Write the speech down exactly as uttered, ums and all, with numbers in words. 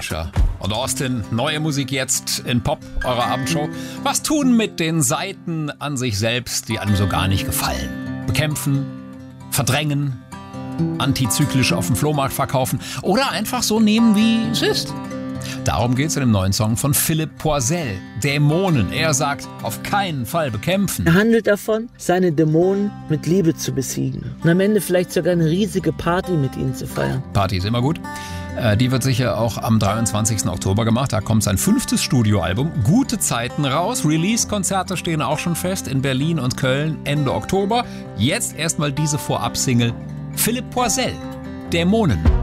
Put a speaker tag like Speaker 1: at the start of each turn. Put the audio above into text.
Speaker 1: Asher und Austin. Neue Musik jetzt in Pop, eurer Abendshow. Was tun mit den Seiten an sich selbst, die einem so gar nicht gefallen? Bekämpfen, verdrängen, antizyklisch auf dem Flohmarkt verkaufen oder einfach so nehmen, wie es ist. Darum geht es in dem neuen Song von Philipp Poisel, Dämonen. Er sagt, auf keinen Fall bekämpfen.
Speaker 2: Er handelt davon, seine Dämonen mit Liebe zu besiegen. Und am Ende vielleicht sogar eine riesige Party mit ihnen zu feiern.
Speaker 1: Party ist immer gut. Äh, die wird sicher auch am dreiundzwanzigsten Oktober gemacht. Da kommt sein fünftes Studioalbum, Gute Zeiten, raus. Release-Konzerte stehen auch schon fest in Berlin und Köln Ende Oktober. Jetzt erstmal diese Vorab-Single. Philipp Poisel, Dämonen.